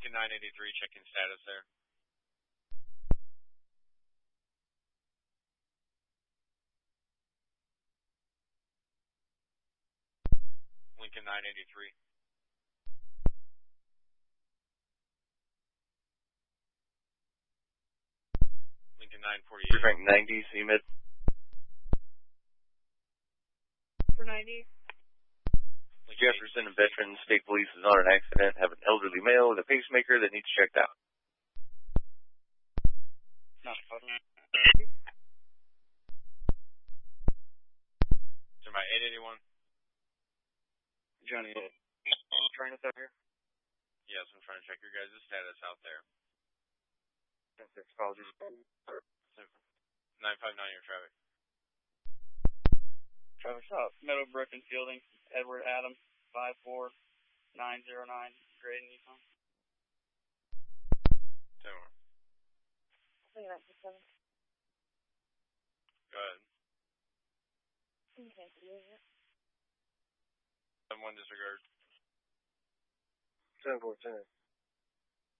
Lincoln 983, checking status there. Lincoln 983. Lincoln 948. Frank 90, CMID. For 90. Jefferson and Veterans State Police is on an accident. Have an elderly male with a pacemaker that needs checked out. Sir, my 881. Johnny, trying to out here? Yes, I'm trying to check your guys' status out there. Apologies. 959, your traffic. Traffic stop, Meadowbrook and Fielding, Edward Adams, 54909, Graydon, Yukon. 10 more. Go ahead. Okay, 7-1 disregard. 10-4, 10.